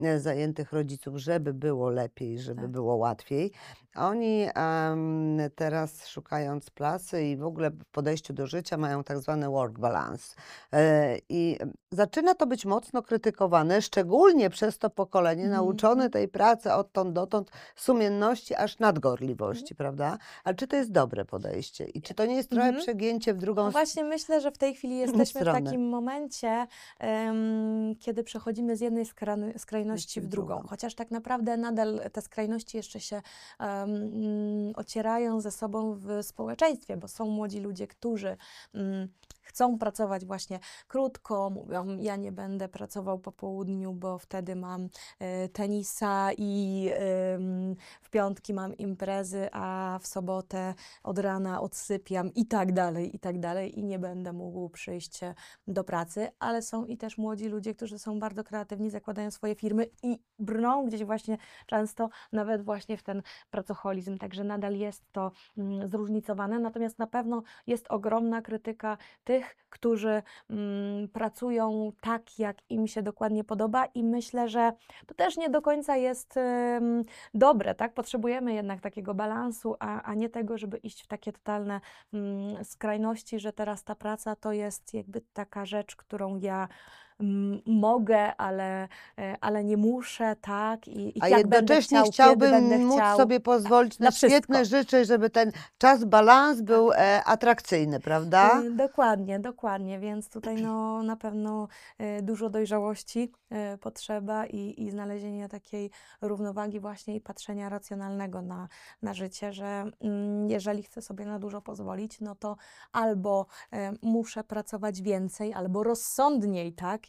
zajętych rodziców, żeby było lepiej, żeby Tak. było łatwiej. Oni teraz szukając pracy i w ogóle w podejściu do życia mają tak zwany work balance. I zaczyna to być mocno krytykowane, szczególnie przez to pokolenie Mhm, nauczone mhm, tej pracy odtąd dotąd, sumienności aż mhm. nadgorliwości, prawda? Ale czy to jest dobre podejście i czy to nie jest trochę Mhm. przegięcie w drugą No właśnie myślę, że w tej chwili jesteśmy w stronę? takim momencie, kiedy przechodzimy z jednej skrajności Myśli w w drugą. drugą. Chociaż tak naprawdę nadal te skrajności jeszcze się ocierają ze sobą w społeczeństwie, bo są młodzi ludzie, którzy chcą pracować właśnie krótko, mówią, ja nie będę pracował po południu, bo wtedy mam tenisa i w piątki mam imprezy, a w sobotę od rana odsypiam i tak dalej i nie będę mógł przyjść do pracy, ale są i też młodzi ludzie, którzy są bardzo kreatywni, zakładają swoje firmy i brną gdzieś właśnie często nawet właśnie w ten pracoholizm, także nadal jest to zróżnicowane, natomiast na pewno jest ogromna krytyka tych, którzy pracują tak, jak im się dokładnie podoba i myślę, że to też nie do końca jest dobre, tak? Potrzebujemy jednak takiego balansu, a nie tego, żeby iść w takie totalne skrajności, że teraz ta praca to jest jakby taka rzecz, którą ja mogę, ale nie muszę, tak? I A jak będę jednocześnie chciał, kiedy będę chciałbym móc chciał, sobie tak, pozwolić na na świetne wszystko. rzeczy, żeby ten czas, balans Tak, był, tak. atrakcyjny, prawda? Dokładnie, dokładnie, więc tutaj no, na pewno dużo dojrzałości potrzeba i znalezienia takiej równowagi właśnie i patrzenia racjonalnego na życie, że jeżeli chcę sobie na dużo pozwolić, no to albo muszę pracować więcej, albo rozsądniej, tak?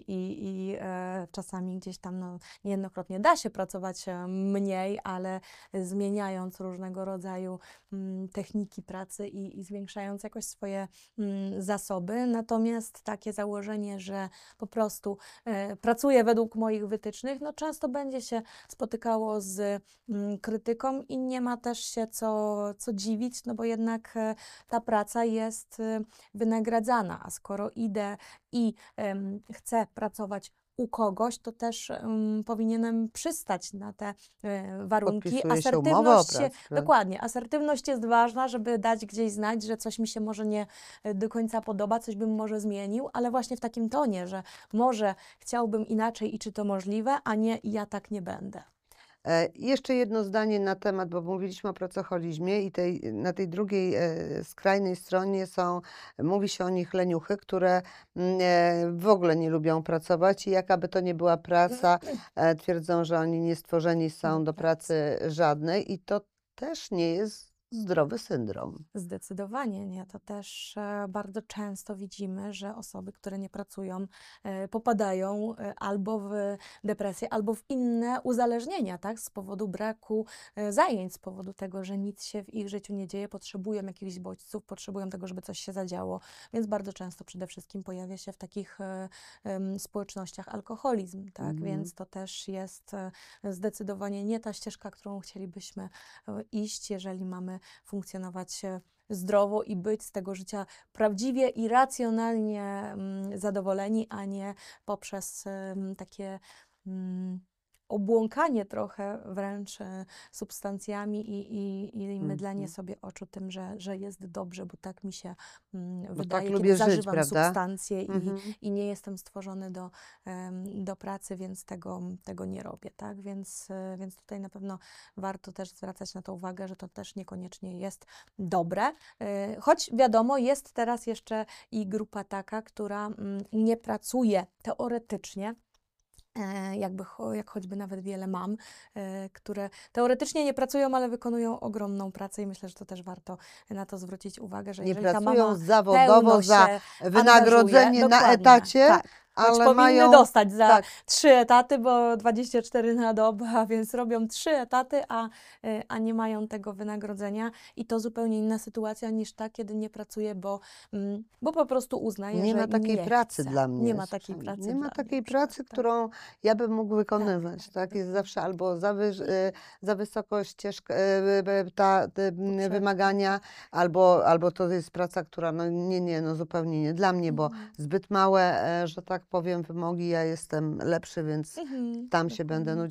I czasami gdzieś tam no, niejednokrotnie da się pracować mniej, ale zmieniając różnego rodzaju techniki pracy i zwiększając jakoś swoje zasoby. Natomiast takie założenie, że po prostu pracuję według moich wytycznych, no często będzie się spotykało z krytyką i nie ma też się co dziwić, no bo jednak ta praca jest wynagradzana, a skoro idę i chcę pracować u kogoś, to też powinienem przystać na te warunki. Podpisuje się umowę o pracę, prawda? Dokładnie, asertywność jest ważna, żeby dać gdzieś znać, że coś mi się może nie do końca podoba, coś bym może zmienił, ale właśnie w takim tonie, że może chciałbym inaczej i czy to możliwe, a nie ja tak nie będę. Jeszcze jedno zdanie na temat, bo mówiliśmy o pracoholizmie i na tej drugiej skrajnej stronie mówi się o nich leniuchy, które w ogóle nie lubią pracować i jaka by to nie była praca, twierdzą, że oni nie stworzeni Do są do pracy. pracy żadnej i to też nie jest zdrowy syndrom. Zdecydowanie nie. To też bardzo często widzimy, że osoby, które nie pracują, popadają albo w depresję, albo w inne uzależnienia, tak? Z powodu braku zajęć, z powodu tego, że nic się w ich życiu nie dzieje, potrzebują jakichś bodźców, potrzebują tego, żeby coś się zadziało. Więc bardzo często przede wszystkim pojawia się w takich społecznościach alkoholizm, tak? Mhm. Więc to też jest zdecydowanie nie ta ścieżka, którą chcielibyśmy iść, jeżeli mamy funkcjonować zdrowo i być z tego życia prawdziwie i racjonalnie zadowoleni, a nie poprzez takie mm, obłąkanie trochę wręcz substancjami i mydlenie Mhm. sobie oczu tym, że jest dobrze, bo tak mi się Bo tak wydaje, kiedy lubię żyć, zażywam prawda? substancje Mhm. i nie jestem stworzony do pracy, więc tego nie robię, tak? Więc tutaj na pewno warto też zwracać na to uwagę, że to też niekoniecznie jest dobre. Choć wiadomo, jest teraz jeszcze i grupa taka, która nie pracuje teoretycznie, jak choćby nawet wiele mam, które teoretycznie nie pracują, ale wykonują ogromną pracę i myślę, że to też warto na to zwrócić uwagę, że Nie jeżeli ta pracują mama zawodowo pełno za się angażuje, wynagrodzenie na dokładnie, etacie, tak, choć ale powinny mają dostać za tak, 3 etaty, bo 24 na dobę, a więc robią 3 etaty, a nie mają tego wynagrodzenia i to zupełnie inna sytuacja niż ta, kiedy nie pracuje, bo po prostu uznaje, nie że ma takiej nie pracy chce. dla Nie mnie. ma takiej pracy Nie ma dla mnie takiej na przykład, pracy, tak. którą ja bym mógł Tak, wykonywać, tak, tak? Jest dokładnie. zawsze albo za wysoko ścieżka, te Poprzeczka. wymagania, albo to jest praca, która no nie, no zupełnie nie dla mnie, bo Mhm. zbyt małe, że tak tak powiem, wymogi, ja jestem lepszy, więc tam się będę dokładnie. nudzić.